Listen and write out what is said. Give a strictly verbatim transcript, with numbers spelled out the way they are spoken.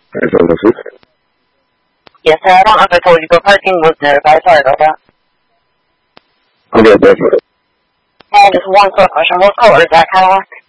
That's on the food. Yes, sir. I don't know if I told you, but parking was nearby. Sorry about that. Okay, that's it. And just one quick question. What color is that Cadillac?